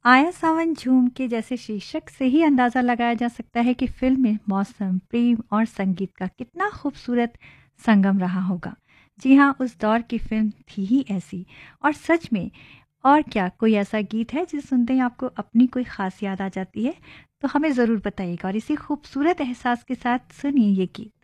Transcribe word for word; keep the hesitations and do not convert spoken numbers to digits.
आया सावन झूम के जैसे शीर्षक से ही अंदाज़ा लगाया जा सकता है कि फिल्म में मौसम, प्रेम और संगीत का कितना खूबसूरत संगम रहा होगा। जी हाँ, उस दौर की फिल्म थी ही ऐसी। और सच में, और क्या कोई ऐसा गीत है जिसे सुनते ही आपको अपनी कोई ख़ास याद आ जाती है? तो हमें ज़रूर बताइएगा और इसी खूबसूरत एहसास के साथ सुनिए ये गीत।